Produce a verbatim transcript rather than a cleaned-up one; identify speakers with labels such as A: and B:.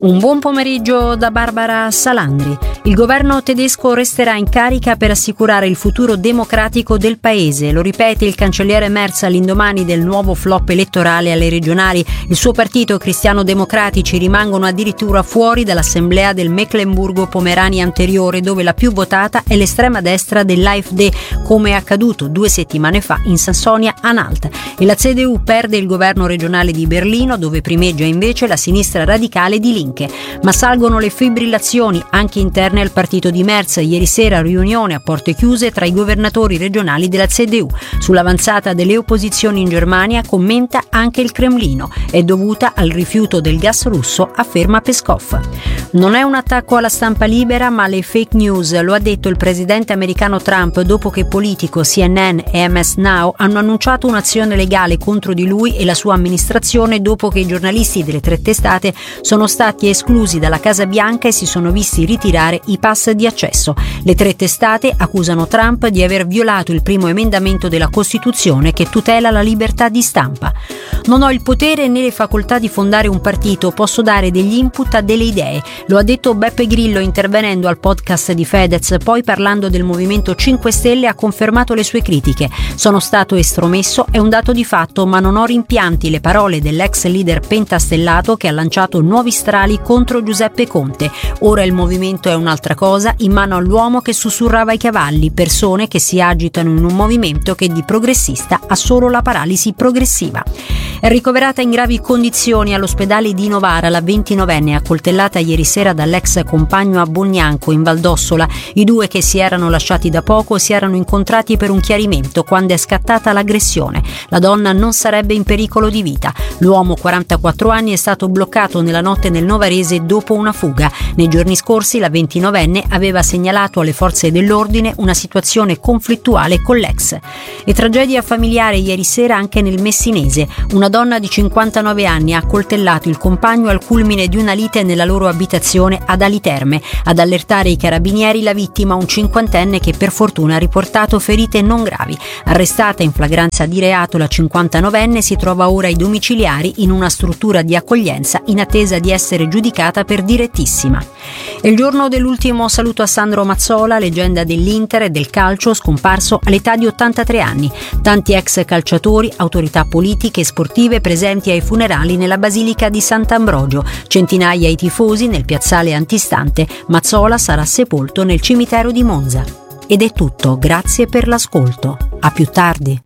A: Un buon pomeriggio da Barbara Salandri. Il governo tedesco resterà in carica per assicurare il futuro democratico del paese. Lo ripete il cancelliere Merz all'indomani del nuovo flop elettorale alle regionali. Il suo partito, Cristiano Democratici, rimangono addirittura fuori dall'assemblea del Mecklenburgo-Pomerania anteriore, dove la più votata è l'estrema destra dell'A F D, come è accaduto due settimane fa in Sassonia-Anhalt. E la C D U perde il governo regionale di Berlino, dove primeggia invece la sinistra radicale di Linke. Ma salgono le fibrillazioni anche interne al partito di Merz. Ieri sera riunione a porte chiuse tra i governatori regionali della C D U. Sull'avanzata delle opposizioni in Germania commenta anche il Cremlino. È dovuta al rifiuto del gas russo, afferma Peskov. Non è un attacco alla stampa libera, ma alle fake news, lo ha detto il presidente americano Trump dopo che Politico, C N N e M S Now hanno annunciato un'azione legale contro di lui e la sua amministrazione dopo che i giornalisti delle tre testate sono stati esclusi dalla Casa Bianca e si sono visti ritirare i pass di accesso. Le tre testate accusano Trump di aver violato il primo emendamento della Costituzione che tutela la libertà di stampa. Non ho il potere né le facoltà di fondare un partito, posso dare degli input a delle idee. Lo ha detto Beppe Grillo intervenendo al podcast di Fedez, poi parlando del Movimento cinque Stelle ha confermato le sue critiche. Sono stato estromesso, è un dato di fatto, ma non ho rimpianti, le parole dell'ex leader pentastellato che ha lanciato nuovi strali contro Giuseppe Conte. Ora il movimento è un'altra cosa, in mano all'uomo che sussurrava ai cavalli, persone che si agitano in un movimento che di progressista ha solo la paralisi progressiva. È ricoverata in gravi condizioni all'ospedale di Novara la ventinovenne accoltellata ieri sera dall'ex compagno a Bognanco in Valdossola. I due, che si erano lasciati da poco, si erano incontrati per un chiarimento quando è scattata l'aggressione. La donna non sarebbe in pericolo di vita. L'uomo, quarantaquattro anni, è stato bloccato nella notte nel Novarese dopo una fuga. Nei giorni scorsi la ventinovenne aveva segnalato alle forze dell'ordine una situazione conflittuale con l'ex. E tragedia familiare ieri sera anche nel Messinese. Una donna di cinquantanove anni ha accoltellato il compagno al culmine di una lite nella loro abitazione ad Ali Terme. Ad allertare i carabinieri la vittima, un cinquantenne che per fortuna ha riportato ferite non gravi. Arrestata in flagranza di reato, la cinquantanovenne si trova ora ai domiciliari in una struttura di accoglienza in attesa di essere giudicata per direttissima. È il giorno dell'ultimo saluto a Sandro Mazzola, leggenda dell'Inter e del calcio, scomparso all'età di ottantatré anni. Tanti ex calciatori, autorità politiche e sportive presenti ai funerali nella Basilica di Sant'Ambrogio, centinaia i tifosi nel piazzale antistante. Mazzola sarà sepolto nel cimitero di Monza. Ed è tutto, grazie per l'ascolto. A più tardi.